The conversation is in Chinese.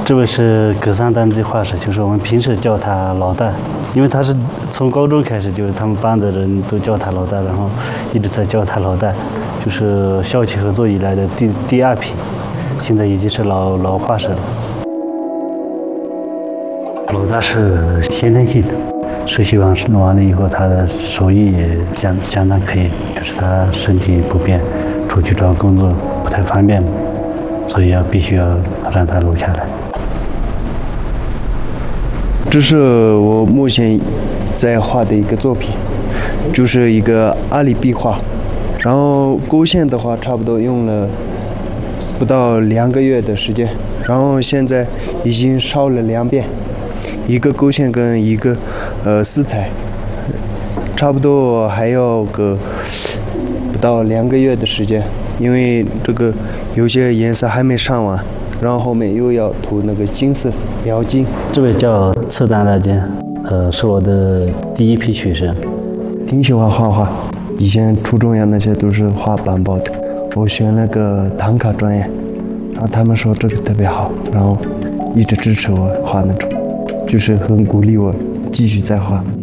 这位是格桑丹吉画师，就是我们平时叫他老大，因为他是从高中开始，就是他们班的人都叫他老大，然后一直在叫他老大，就是校企合作以来的第二批，现在已经是老画师了。老大是先天性的，实习完了以后，他的手艺也相当可以，就是他身体不便，出去找工作不太方便，所以必须要让他留下来。 这是我目前在画的一个作品，就是一个阿里壁画，然后勾线的话差不多用了不到2个月的时间，然后现在已经烧了2遍，一个勾线跟一个色彩，差不多还要个不到2个月的时间，因为这个有些颜色还没上完，然后后面又要涂那个金色描金。 这位叫次丹拉金，是我的第一批学生。 挺喜欢画画，以前初中呀那些都是画板报的，我选那个唐卡专业，然后他们说这个特别好，然后一直支持我画那种，就是很鼓励我继续再画。